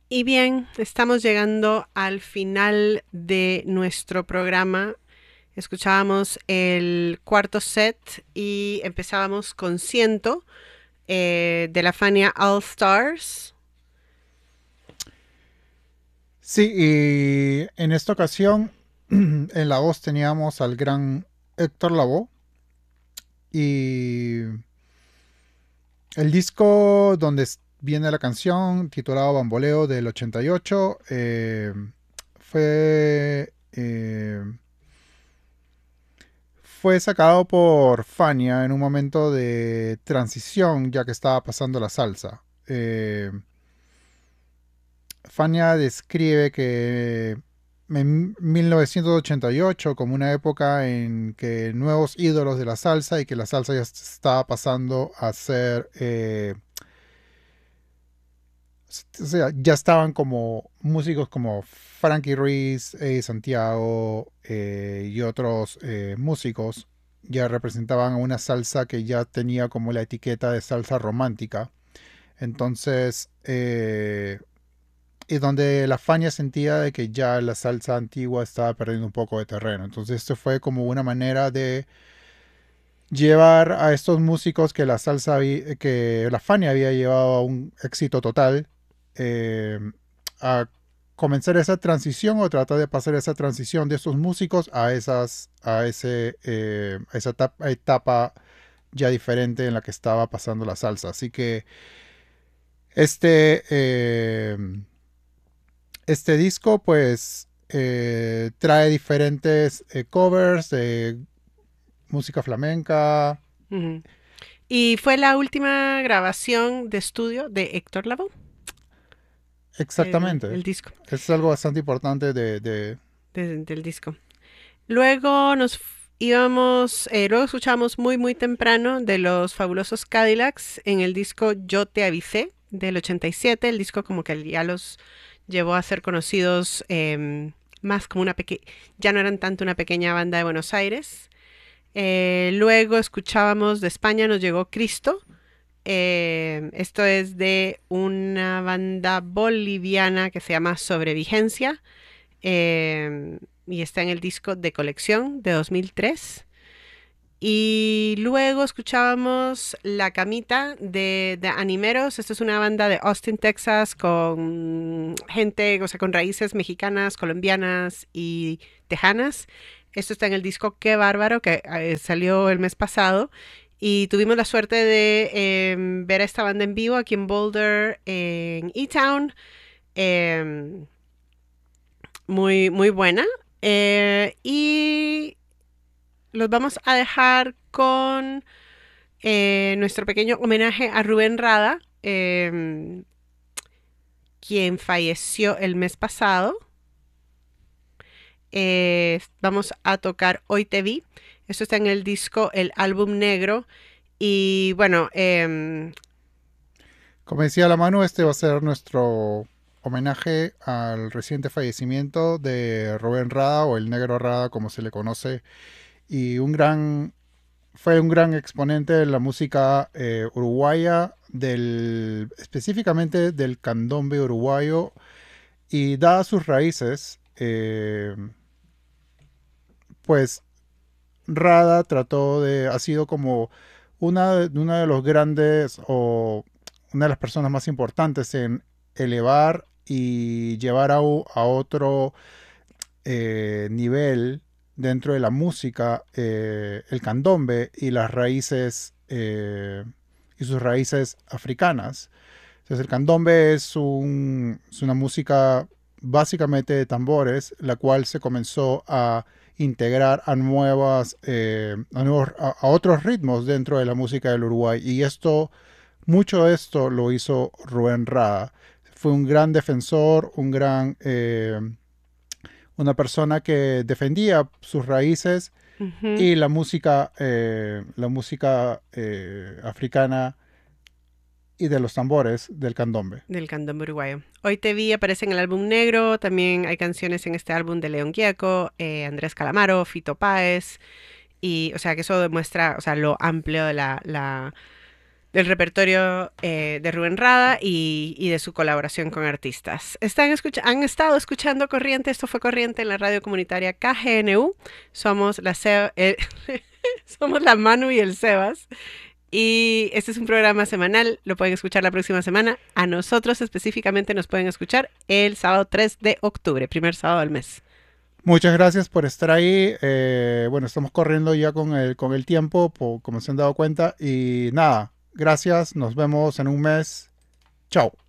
Y bien, estamos llegando al final de nuestro programa. Escuchábamos el cuarto set y empezábamos con Ciento de la Fania All Stars. Sí, y en esta ocasión en la voz teníamos al gran Héctor Lavoe y el disco donde viene la canción titulado Bamboleo del 88 fue, fue sacado por Fania en un momento de transición ya que estaba pasando la salsa. Fania describe que en 1988 como una época en que nuevos ídolos de la salsa y que la salsa ya estaba pasando a ser, o sea, ya estaban como músicos como Frankie Ruiz, Eddie Santiago y otros músicos ya representaban una salsa que ya tenía como la etiqueta de salsa romántica. Entonces, y donde la Fania sentía de que ya la salsa antigua estaba perdiendo un poco de terreno. Entonces esto fue como una manera de llevar a estos músicos que la salsa que la Fania había llevado a un éxito total eh, a comenzar esa transición o tratar de pasar esa transición de estos músicos a esa etapa ya diferente en la que estaba pasando la salsa. Así que este este disco pues trae diferentes covers de música flamenca. Ujú. Y fue la última grabación de estudio de Héctor Lavoe, Exactamente. el disco, Es algo bastante importante del disco. Luego luego escuchamos muy temprano de los fabulosos Cadillacs en el disco Yo te avisé del 87. El disco como que ya los llevó a ser conocidos más como ya no eran tanto una pequeña banda de Buenos Aires. Luego escuchábamos de España, nos llegó Cristo. Esto es de una banda boliviana que se llama Sobrevigencia y está en el disco de colección de 2003. Y luego escuchábamos La Camita de Animeros. Esta es una banda de Austin, Texas, con gente, o sea, con raíces mexicanas, colombianas y tejanas. Esto está en el disco Qué Bárbaro, que salió el mes pasado. Y tuvimos la suerte de ver a esta banda en vivo aquí en Boulder, en E-Town. Eh, muy buena. Y los vamos a dejar con nuestro pequeño homenaje a Rubén Rada, quien falleció el mes pasado. Vamos a tocar Hoy Te Vi. Esto está en el disco El Álbum Negro. Y bueno, como decía la Manu, este va a ser nuestro homenaje al reciente fallecimiento de Rubén Rada o el Negro Rada como se le conoce y fue un gran exponente de la música uruguaya, específicamente del candombe uruguayo. Y dadas sus raíces, pues Rada ha sido como una de los grandes o una de las personas más importantes en elevar y llevar a otro nivel dentro de la música el candombe y las raíces y sus raíces africanas. Entonces el candombe es una música básicamente de tambores, la cual se comenzó a integrar a otros ritmos dentro de la música del Uruguay. Y mucho de esto lo hizo Rubén Rada. Fue un gran defensor, una persona que defendía sus raíces ujú, y la música africana y de los tambores del candombe. del candombe uruguayo. Hoy Te Vi aparece en el álbum negro. También hay canciones en este álbum de León Gieco, Andrés Calamaro, Fito Páez. Y, o sea, que eso demuestra, o sea, lo amplio de del repertorio de Rubén Rada y de su colaboración con artistas. Han estado escuchando Corriente, esto fue Corriente en la radio comunitaria KGNU. Somos somos la Manu y el Sebas. Y este es un programa semanal, lo pueden escuchar la próxima semana. A nosotros específicamente nos pueden escuchar el sábado 3 de octubre, primer sábado del mes. Muchas gracias por estar ahí. Bueno, estamos corriendo ya con el tiempo, como se han dado cuenta. Y nada, gracias. Nos vemos en un mes. Chao.